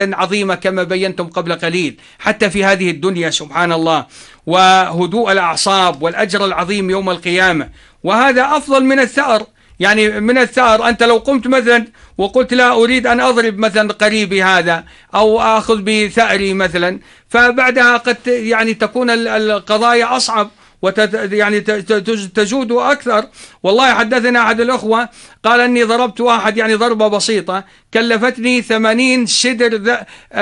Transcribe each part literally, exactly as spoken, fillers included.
عظيمة كما بينتم قبل قليل حتى في هذه الدنيا سبحان الله، وهدوء الأعصاب والأجر العظيم يوم القيامة، وهذا أفضل من الثأر. يعني من الثأر أنت لو قمت مثلا وقلت لا أريد أن أضرب مثلا قريبي هذا أو أخذ بثأري مثلا، فبعدها قد يعني تكون القضايا أصعب وت يعني تجود أكثر. والله حدثنا أحد الأخوة قال أني ضربت واحد يعني ضربة بسيطة كلفتني ثمانين شدر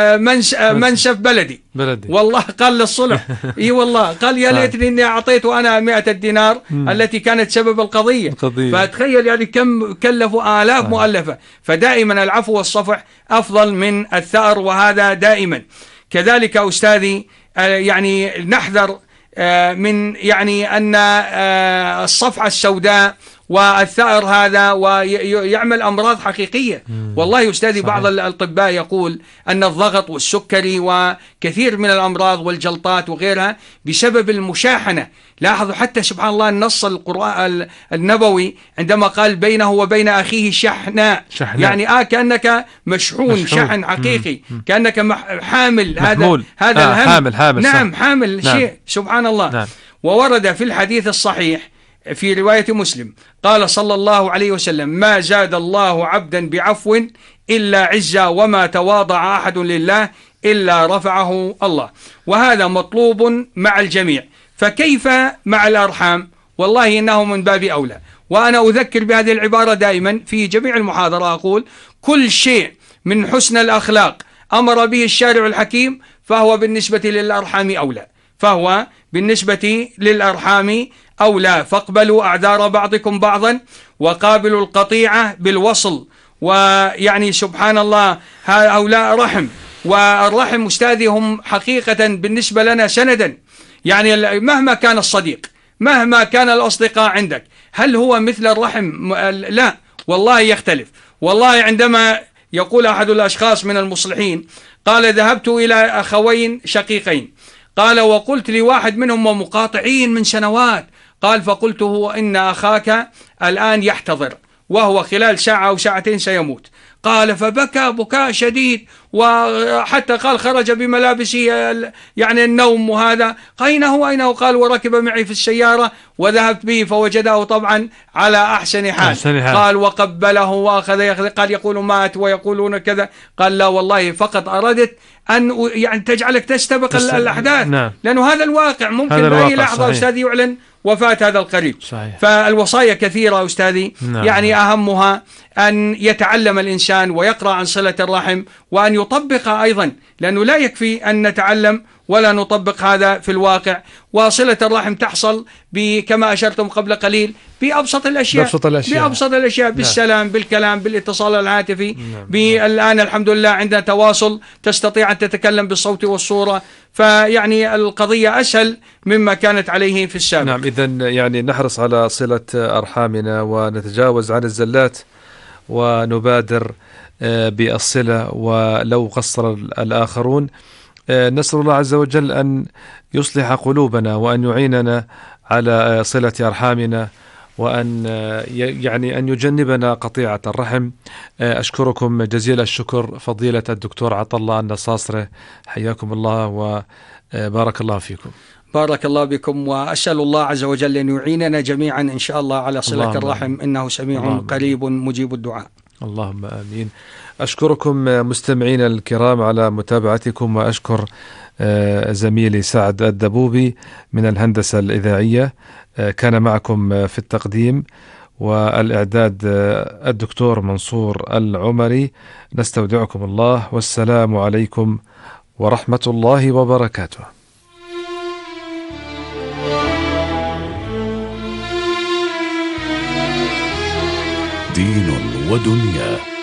منشف بلدي. بلدي والله قال للصلح اي والله قال يا ليتني اني اعطيته انا مئة دينار التي كانت سبب القضية. القضية. فتخيل يعني كم كلفوا آلاف آه. مؤلفة. فدائما العفو والصفح أفضل من الثأر، وهذا دائما كذلك. أستاذي يعني نحذر من يعني أن الصفحة السوداء والثأر هذا ويعمل أمراض حقيقية. والله يا أستاذي بعض الأطباء يقول أن الضغط والسكري وكثير من الأمراض والجلطات وغيرها بسبب المشاحنة. لاحظوا حتى سبحان الله النص القرآن النبوي عندما قال بينه وبين أخيه شحناء، شحناء. يعني آه كأنك مشحون, مشحون. شحن حقيقي. مم. كأنك حامل هذا هذا آه الهم. حامل حامل نعم صح. حامل نعم. شيء سبحان الله. نعم. وورد في الحديث الصحيح في رواية مسلم قال صلى الله عليه وسلم ما زاد الله عبدا بعفو إلا عزا وما تواضع أحد لله إلا رفعه الله. وهذا مطلوب مع الجميع، فكيف مع الأرحام؟ والله إنه من باب أولى. وأنا أذكر بهذه العبارة دائما في جميع المحاضرة، أقول كل شيء من حسن الأخلاق أمر به الشارع الحكيم فهو بالنسبة للأرحام أولى، فهو بالنسبة للأرحام أولى. فاقبلوا أعذار بعضكم بعضا وقابلوا القطيعة بالوصل. ويعني سبحان الله هؤلاء رحم، والرحم أستاذي هم حقيقة بالنسبة لنا سندا. يعني مهما كان الصديق مهما كان الأصدقاء عندك، هل هو مثل الرحم؟ لا والله يختلف. والله عندما يقول أحد الأشخاص من المصلحين قال ذهبت إلى أخوين شقيقين، قال وقلت لواحد منهم ومقاطعين من سنوات، قال فقلت هو إن أخاك الآن يحتضر وهو خلال ساعة أو ساعتين سيموت. قال فبكى بكاء شديد، وحتى قال خرج بملابسه يعني النوم. وهذا أين هو أين هو؟ قال وركب معي في السيارة وذهبت به فوجده طبعا على أحسن حال. أحسن حال. قال وقبله وأخذ يأخذ، قال يقول مات ويقولون كذا. قال لا والله فقط أردت أن يعني تجعلك تستبق الأحداث. نعم. لأنه هذا الواقع ممكن بأي لحظة أستاذي يعلن وفاة هذا القريب. صحيح. فالوصايا كثيرة أستاذي. نعم. يعني أهمها أن يتعلم الإنسان ويقرأ عن صلة الرحم وأن يطبقها أيضا، لأنه لا يكفي أن نتعلم ولا نطبق هذا في الواقع. وصلة الرحم تحصل كما أشرتم قبل قليل بأبسط الأشياء، بأبسط الأشياء, بأبسط الأشياء. بالسلام. نعم. بالكلام، بالاتصال الهاتفي. نعم. الآن الحمد لله عندنا تواصل، تستطيع أن تتكلم بالصوت والصورة، فيعني القضية أسهل مما كانت عليه في السابق. نعم. إذن يعني نحرص على صلة أرحامنا ونتجاوز عن الزلات ونبادر بالصلة ولو قصر الآخرون. نسأل الله عز وجل أن يصلح قلوبنا وأن يعيننا على صلة أرحامنا وأن يعني أن يجنبنا قطيعة الرحم. أشكركم جزيل الشكر فضيلة الدكتور عطلة النصاصرة، حياكم الله وبارك الله فيكم. بارك الله بكم، وأسأل الله عز وجل أن يعيننا جميعا إن شاء الله على صلة الرحم، إنه سميع قريب مجيب الدعاء. اللهم آمين. أشكركم مستمعين الكرام على متابعتكم، وأشكر زميلي سعد الدبوبي من الهندسة الإذاعية، كان معكم في التقديم والإعداد الدكتور منصور العمري. نستودعكم الله، والسلام عليكم ورحمة الله وبركاته. دين ودنيا.